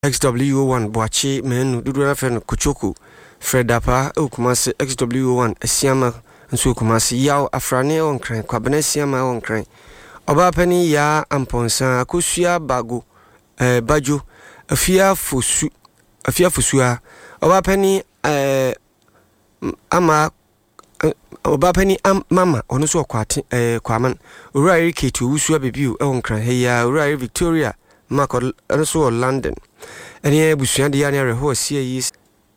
XW1 Boachi Menu Dudura Fen Kuchoku Fredapa Ukumasi XW1 Siama Nsu Kumasi Yao Afrane on Crank Kwabene Siama on Crank Oba Penny Ya Amponsa Kusia Bago Bajo Afia Fusua Oba Penny Ama Oba Penny Mama Onuso Kwati Kwaman Uri Ketu Usua Bibu on Crank Heya Uri Victoria Marco also London. And here Busuan the area who is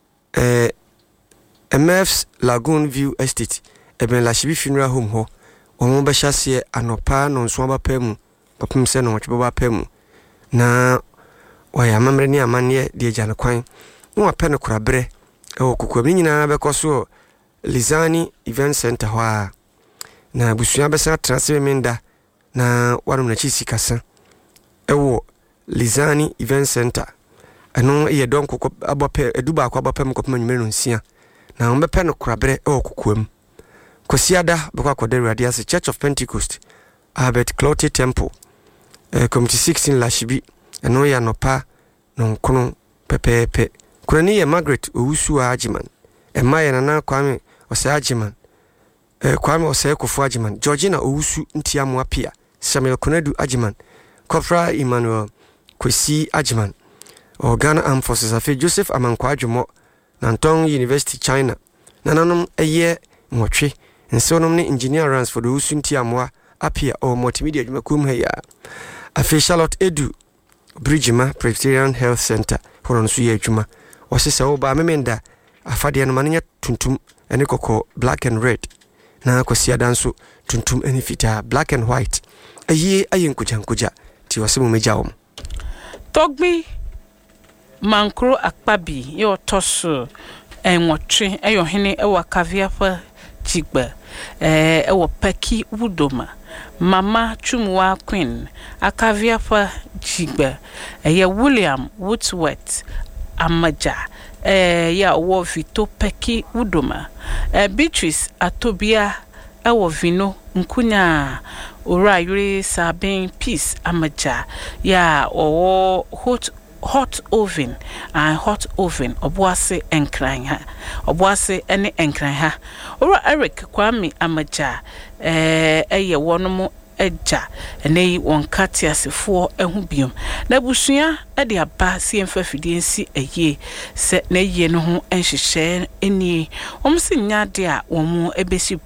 MF's Lagoon View Estate. Eben Lashibi Funeral Home ho. Omo Bashasi Anopa non swamba pemu. Papum sen on Chiboba pemu. Na waya mamre ni amanye die jana kwan. Nwa peno kurabre. Ewo kukwabini na bekoso Lizani Event Center hoa. Na Busuan besa transfer menda na wanu mnachisi kasa. Ewo Lizani Event Center. Ano ye don ko abope eduba ko abope mko pema nyumere nsia. Na ombepe no krabre e okukwam. Kosiada bekwa ko derade as Church of Pentecost. Albert Cloty Temple. Committee 16 Lashibi. Ano ya nopa no kono pepepe. Kurani ye Margaret Owusu Ajiman. Emaye nana Kwame Ose Ajiman. Kwame Ose Kofu Ajiman. Georgina Owusu Ntiamu Apia. Samuel Konedu Ajiman. Corporal Emmanuel Kwesi Ajiman. Ghana Armed Forces Afi Joseph Amankwajumo Nantong University China. Nananom eye nwotwe. Nsonom ne engineer runs for the Usunti Amwa Apia or multimedia jumakum heya. Afi Charlotte Edu Bridgema Presbyterian Health Center. Hono so ye adwuma. Osese wo ba memenda afade no manenya tuntum ene koko black and red. Na kwasi adanso tuntum ene fita black and white. Aye ayenkujankuja ti wasemu mejawom. Togbi Mankro Akpabi yo tosu enwotwe eyo hene ewa kaviafa jigba ewo peki wudoma Mama Chumwa Queen akaviafa jigba William Woodsworth Amaja ya wo Vito peki wudoma Beatrice Atobia ewo vino nkunya Urayuri Sabin Peace Amaja ya owo hot oven and hot oven obuase enkran ha obuase ene enkran ha Ura Eric Kwame Amaja eye wonomo eja ene wonkati asefo ehubiom na busua ede aba si emfafidie nsi eye se na ye no ho enhyehyɛ eni omsi nyade a wo mu ebesi